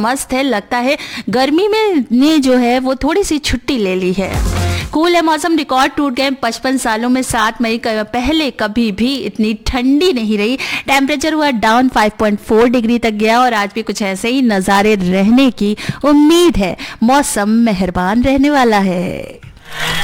मस्त है, लगता है गर्मी में ने जो है वो थोड़ी सी छुट्टी ले ली है। कूल है मौसम, रिकॉर्ड टूट गए। 55 सालों में 7 मई पहले कभी भी इतनी ठंडी नहीं रही। टेम्परेचर हुआ डाउन 5.4 डिग्री तक गया और आज भी कुछ ऐसे ही नज़ारे रहने की उम्मीद है। मौसम मेहरबान रहने वाला है।